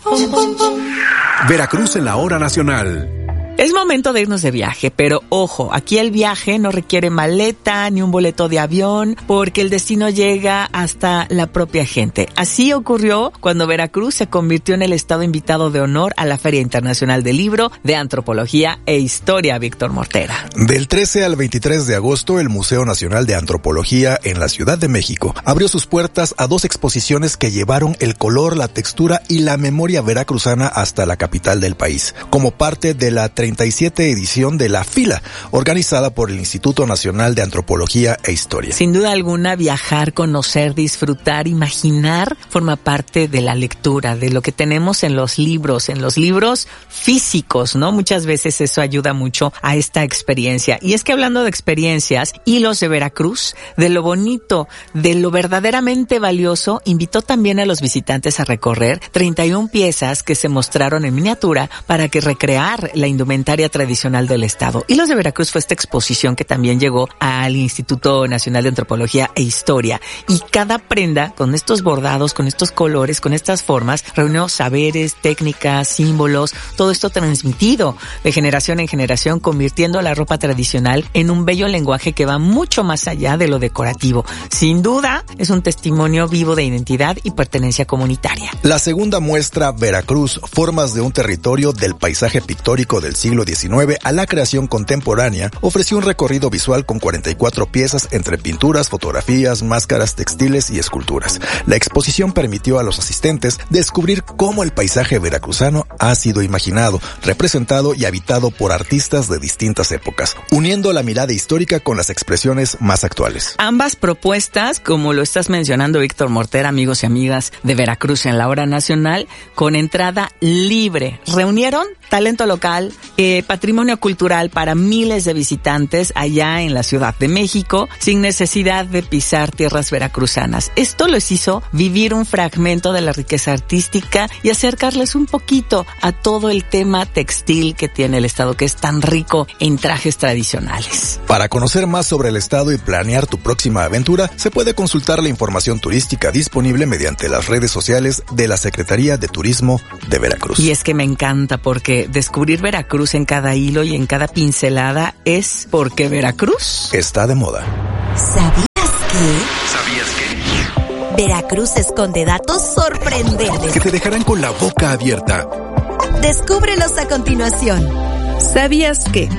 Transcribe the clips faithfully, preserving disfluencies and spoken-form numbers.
Veracruz en la hora nacional. Es momento de irnos de viaje, pero ojo, aquí el viaje no requiere maleta ni un boleto de avión, porque el destino llega hasta la propia gente. Así ocurrió cuando Veracruz se convirtió en el estado invitado de honor a la Feria Internacional del Libro de Antropología e Historia, Víctor Mortera. Del trece al veintitrés de agosto, el Museo Nacional de Antropología en la Ciudad de México abrió sus puertas a dos exposiciones que llevaron el color, la textura y la memoria veracruzana hasta la capital del país, como parte de la treinta y siete edición de La Fila, organizada por el Instituto Nacional de Antropología e Historia. Sin duda alguna, viajar, conocer, disfrutar, imaginar, forma parte de la lectura, de lo que tenemos en los libros, en los libros físicos, ¿no? Muchas veces eso ayuda mucho a esta experiencia. Y es que hablando de experiencias, Hilos de Veracruz, de lo bonito, de lo verdaderamente valioso, invitó también a los visitantes a recorrer treinta y una piezas que se mostraron en miniatura para que recrear la indumentaria tradicional del estado. Hilos de Veracruz fue esta exposición que también llegó al Instituto Nacional de Antropología e Historia, y cada prenda con estos bordados, con estos colores, con estas formas, reunió saberes, técnicas, símbolos, todo esto transmitido de generación en generación, convirtiendo la ropa tradicional en un bello lenguaje que va mucho más allá de lo decorativo. Sin duda, es un testimonio vivo de identidad y pertenencia comunitaria. La segunda muestra, Veracruz, formas de un territorio del paisaje pictórico del siglo diecinueve a la creación contemporánea, ofreció un recorrido visual con cuarenta y cuatro piezas entre pinturas, fotografías, máscaras, textiles y esculturas. La exposición permitió a los asistentes descubrir cómo el paisaje veracruzano ha sido imaginado, representado y habitado por artistas de distintas épocas, uniendo la mirada histórica con las expresiones más actuales. Ambas propuestas, como lo estás mencionando, Víctor Mortera, amigos y amigas de Veracruz en la hora nacional, con entrada libre, reunieron talento local, eh, patrimonio cultural para miles de visitantes allá en la Ciudad de México, sin necesidad de pisar tierras veracruzanas. Esto les hizo vivir un fragmento de la riqueza artística y acercarles un poquito a todo el tema textil que tiene el estado, que es tan rico en trajes tradicionales. Para conocer más sobre el estado y planear tu próxima aventura, se puede consultar la información turística disponible mediante las redes sociales de la Secretaría de Turismo de Veracruz. Y es que me encanta, porque descubrir Veracruz en cada hilo y en cada pincelada es porque Veracruz está de moda. ¿Sabías que? ¿Sabías que? Veracruz esconde datos sorprendentes Que te dejarán con la boca abierta. Descúbrelos a continuación. ¿Sabías que?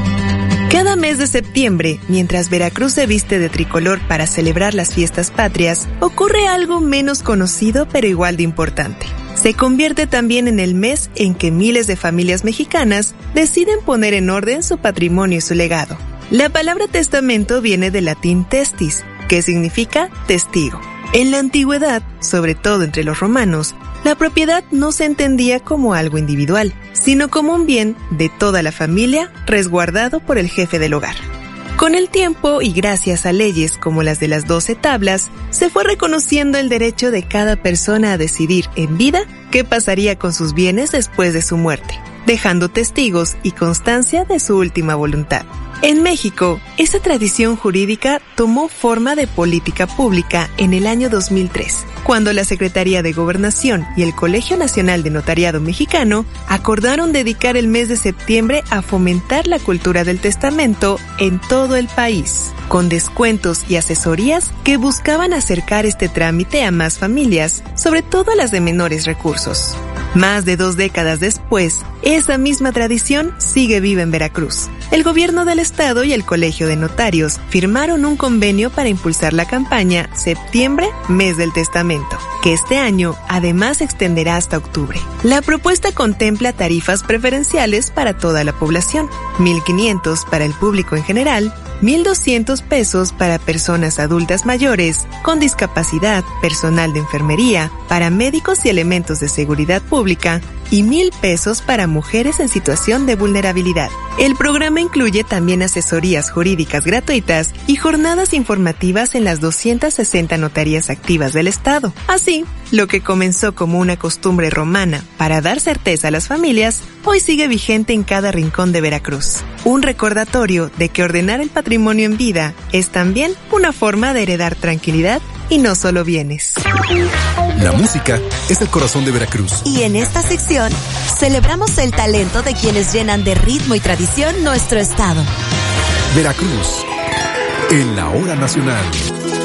Cada mes de septiembre, mientras Veracruz se viste de tricolor para celebrar las fiestas patrias, ocurre algo menos conocido pero igual de importante. Se convierte también en el mes en que miles de familias mexicanas deciden poner en orden su patrimonio y su legado. La palabra testamento viene del latín testis, que significa testigo. En la antigüedad, sobre todo entre los romanos, la propiedad no se entendía como algo individual, sino como un bien de toda la familia resguardado por el jefe del hogar. Con el tiempo y gracias a leyes como las de las doce tablas, se fue reconociendo el derecho de cada persona a decidir en vida qué pasaría con sus bienes después de su muerte, dejando testigos y constancia de su última voluntad. En México, esa tradición jurídica tomó forma de política pública en el año dos mil tres, cuando la Secretaría de Gobernación y el Colegio Nacional de Notariado Mexicano acordaron dedicar el mes de septiembre a fomentar la cultura del testamento en todo el país, con descuentos y asesorías que buscaban acercar este trámite a más familias, sobre todo a las de menores recursos. Más de dos décadas después, esa misma tradición sigue viva en Veracruz. El gobierno del estado y el Colegio de Notarios firmaron un convenio para impulsar la campaña Septiembre, Mes del Testamento, que este año además se extenderá hasta octubre. La propuesta contempla tarifas preferenciales para toda la población, mil quinientos para el público en general, mil doscientos pesos para personas adultas mayores, con discapacidad, personal de enfermería, paramédicos y elementos de seguridad pública, y mil pesos para mujeres en situación de vulnerabilidad. El programa incluye también asesorías jurídicas gratuitas y jornadas informativas en las doscientas sesenta notarías activas del estado. Así, lo que comenzó como una costumbre romana para dar certeza a las familias, hoy sigue vigente en cada rincón de Veracruz. Un recordatorio de que ordenar el patrimonio en vida es también una forma de heredar tranquilidad y no solo bienes. La música es el corazón de Veracruz. Y en esta sección celebramos el talento de quienes llenan de ritmo y tradición nuestro estado. Veracruz, en la hora nacional.